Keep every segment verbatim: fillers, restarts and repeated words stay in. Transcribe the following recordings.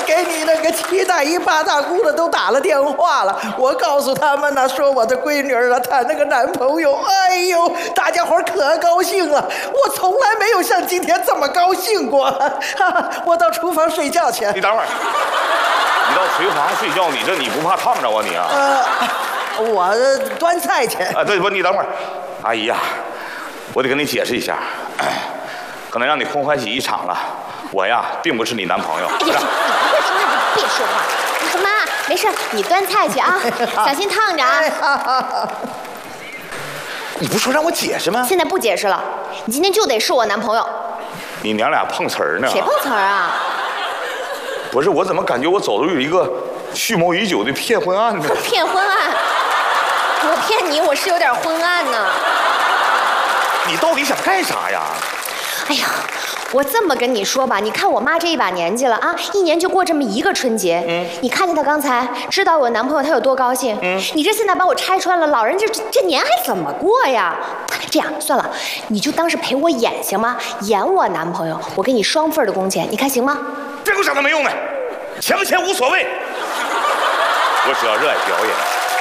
给你那个七大姨八大姑的都打了电话了，我告诉他们呢，说我的闺女儿啊谈那个男朋友，哎呦，大家伙可高兴了，我从来没有像今天这么高兴过。哈哈，我到厨房睡觉去。 你等会儿，你到厨房睡觉，你这你不怕烫着啊你啊？ 呃，我端菜去。 啊，对不？你等会儿，阿姨呀，我得跟你解释一下，可能让你空欢喜一场了。我呀，并不是你男朋友。 哎呀，你别说话，你别说话。你说妈，没事，你端菜去啊，小心烫着啊。 你不说让我解释吗？ 现在不解释了，你今天就得是我男朋友。 你娘俩碰瓷儿呢？ 谁碰瓷儿啊？ 不是，我怎么感觉我走入一个蓄谋已久的骗婚案呢？ 骗婚案？我骗你，我是有点昏暗呢。 你到底想干啥呀？ 哎呀，我这么跟你说吧，你看我妈这一把年纪了啊，一年就过这么一个春节。嗯，你看见她刚才知道我男朋友她有多高兴？嗯，你这现在把我拆穿了，老人这这年还怎么过呀？这样算了，你就当是陪我演行吗？演我男朋友，我给你双份的工钱，你看行吗？ 别给我想那没用的，钱不钱无所谓，我只要热爱表演。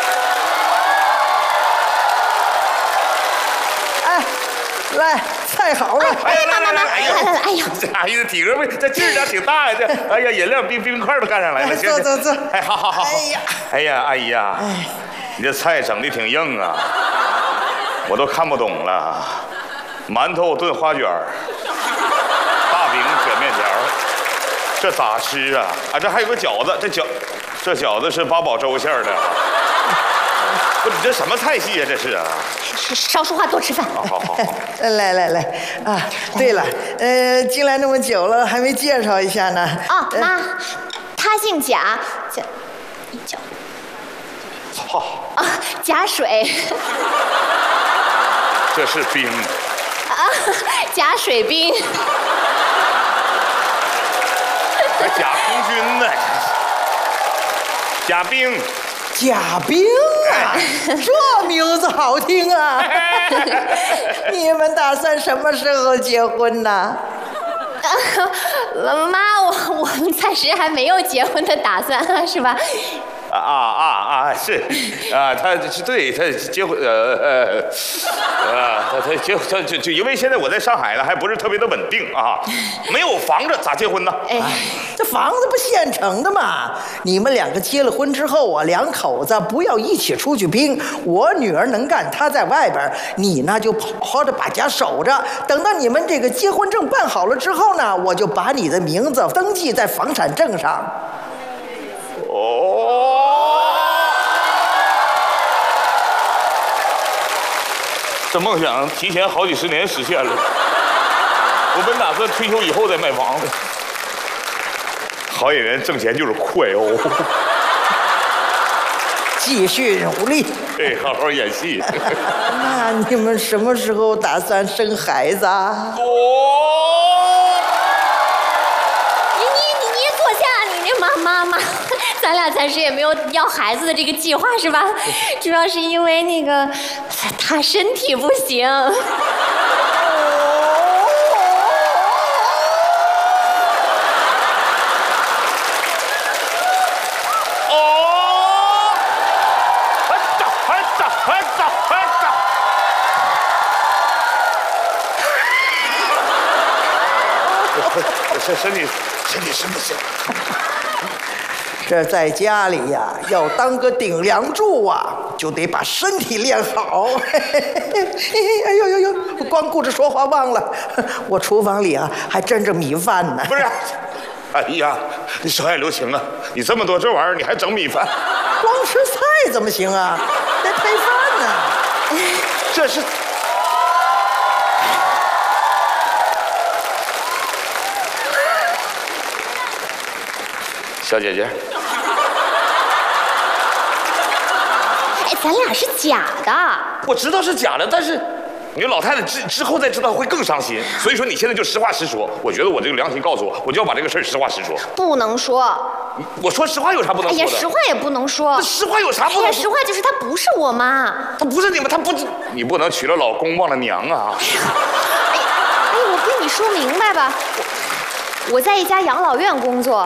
哎，来。太好了！ 哎呀，妈妈妈，来来来，哎呀， 这阿姨的体格没，这劲儿挺大呀！这，哎呀，饮料、冰冰块都干上来了。 坐坐坐。 哎，好好好。哎呀，哎呀，阿姨呀，你这菜整的挺硬啊，我都看不懂了。馒头炖花卷，大饼卷面条，这咋吃啊？啊，这还有个饺子，这饺，这饺子是八宝粥馅的。不，你这什么菜系啊？这是啊。 少说话，多吃饭。 好好好。 来来来啊！对了，呃，进来那么久了，还没介绍一下呢。 哦，妈，他姓贾，贾，贾。 好。 啊，贾水。 这是冰。 啊，贾水冰。 还贾空军呢？贾冰。 贾冰啊，这名字好听啊！你们打算什么时候结婚呢？ 妈，我我们暂时还没有结婚的打算，是吧？ 啊啊啊！是啊，他是对他结婚呃呃啊，他他结他就就因为现在我在上海呢，还不是特别的稳定啊，没有房子咋结婚呢？ 哎，这房子不现成的吗？你们两个结了婚之后啊，两口子不要一起出去拼。我女儿能干，她在外边，你呢就好好的把家守着。等到你们这个结婚证办好了之后呢，我就把你的名字登记在房产证上。 哦，这梦想提前好几十年实现了。我本打算退休以后再买房子。好演员挣钱就是快哦。 继续努力， 对，好好演戏。 那你们什么时候打算生孩子啊？ 哦， 你你你你坐下，你这妈妈妈。咱俩暂时也没有要孩子的这个计划，是吧？主要是因为那个他身体不行。 哦，很早很早很早很早。身身体身体是不行。 这在家里呀，要当个顶梁柱啊，就得把身体练好。哎呦呦呦，光顾着说话忘了，我厨房里啊还蒸着米饭呢。 不是，哎呀，你手下留情啊！你这么多这玩意儿，你还整米饭？ 光吃菜怎么行啊？得配饭呢。 这是。小姐姐。 哎，咱俩是假的。 我知道是假的，但是你老太太之之后再知道会更伤心。所以说你现在就实话实说。我觉得我这个良心告诉我，我就要把这个事儿实话实说。 不能说。 我说实话有啥不能说的？ 哎呀，实话也不能说。 那实话有啥不能说？ 哎呀，实话就是她不是我妈。 她不是你们，她不，你不能娶了老公忘了娘啊！ 哎，哎，我跟你说明白吧，我我在一家养老院工作。